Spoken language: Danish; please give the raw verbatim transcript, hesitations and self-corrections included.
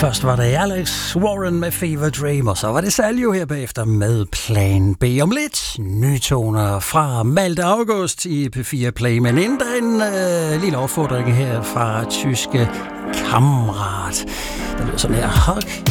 Først var det Alex Warren med Fever Dream, og så var det Saljo her bagefter med Plan B. Om lidt nytoner fra Malte August i P fire Play, men inden der en øh, lille opfordring her fra tyske Kammerat. Det lyder sådan her. Hug